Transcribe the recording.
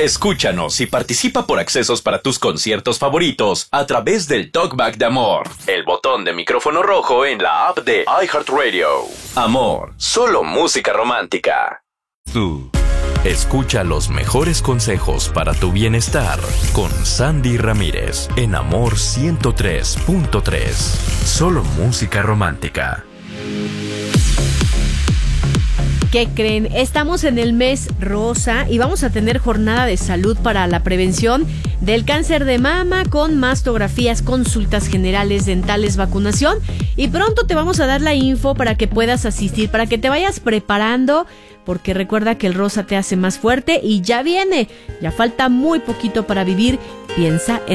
Escúchanos y participa por accesos para tus conciertos favoritos a través del Talkback de Amor, el botón de micrófono rojo en la app de iHeartRadio. Amor, solo música romántica. Tú. Escucha los mejores consejos para tu bienestar con Sandy Ramírez en Amor 103.3. Solo música romántica. ¿Qué creen? Estamos en el mes rosa y vamos a tener jornada de salud para la prevención del cáncer de mama con mastografías, consultas generales, dentales, vacunación, y pronto te vamos a dar la info para que puedas asistir, para que te vayas preparando, porque recuerda que el rosa te hace más fuerte y ya viene, ya falta muy poquito para vivir. Piensa en